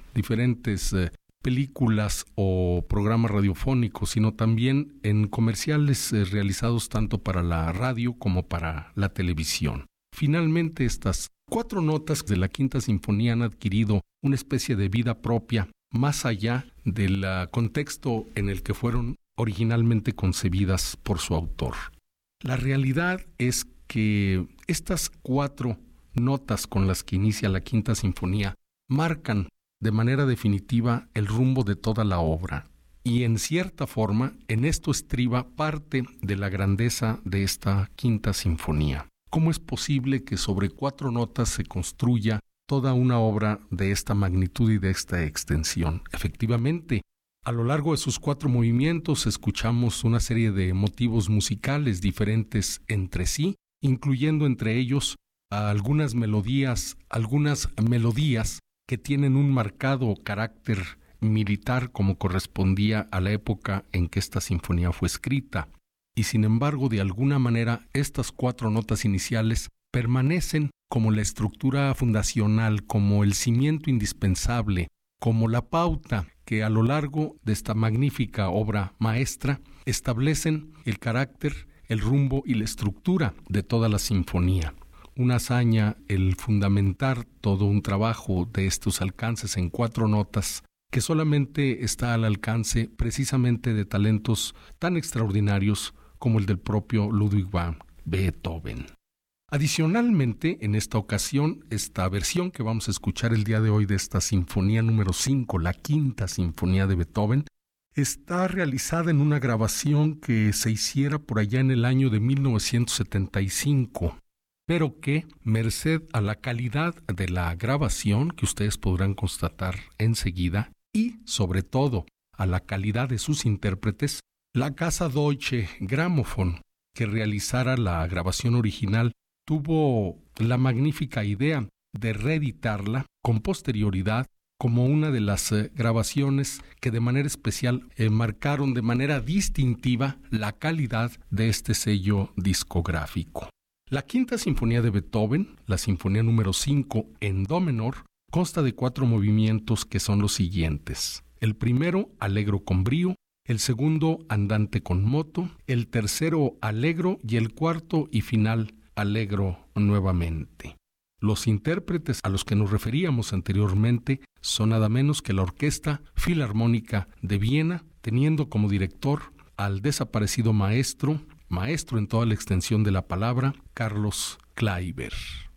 diferentes películas o programas radiofónicos, sino también en comerciales realizados tanto para la radio como para la televisión. Finalmente, estas 4 notas de la Quinta Sinfonía han adquirido una especie de vida propia, más allá del contexto en el que fueron originalmente concebidas por su autor. La realidad es que estas 4 notas con las que inicia la Quinta Sinfonía marcan de manera definitiva el rumbo de toda la obra, y en cierta forma en esto estriba parte de la grandeza de esta Quinta Sinfonía. ¿Cómo es posible que sobre 4 notas se construya toda una obra de esta magnitud y de esta extensión? Efectivamente, a lo largo de sus 4 movimientos escuchamos una serie de motivos musicales diferentes entre sí, incluyendo entre ellos algunas melodías que tienen un marcado carácter militar como correspondía a la época en que esta sinfonía fue escrita. Y sin embargo, de alguna manera, estas 4 notas iniciales permanecen como la estructura fundacional, como el cimiento indispensable, como la pauta que a lo largo de esta magnífica obra maestra establecen el carácter, el rumbo y la estructura de toda la sinfonía. Una hazaña el fundamentar todo un trabajo de estos alcances en 4 notas, que solamente está al alcance precisamente de talentos tan extraordinarios como el del propio Ludwig van Beethoven. Adicionalmente, en esta ocasión, esta versión que vamos a escuchar el día de hoy de esta Sinfonía número 5, la Quinta Sinfonía de Beethoven, está realizada en una grabación que se hiciera por allá en el año de 1975. Pero que, merced a la calidad de la grabación, que ustedes podrán constatar enseguida, y sobre todo a la calidad de sus intérpretes, la casa Deutsche Grammophon, que realizara la grabación original, tuvo la magnífica idea de reeditarla con posterioridad como una de las grabaciones que de manera especial marcaron de manera distintiva la calidad de este sello discográfico. La Quinta Sinfonía de Beethoven, la Sinfonía número 5 en do menor, consta de 4 movimientos que son los siguientes. El primero, allegro con brío, el segundo, andante con moto, el tercero, allegro, y el cuarto y final, allegro nuevamente. Los intérpretes a los que nos referíamos anteriormente son nada menos que la Orquesta Filarmónica de Viena, teniendo como director al desaparecido maestro en toda la extensión de la palabra, Carlos Kleiber.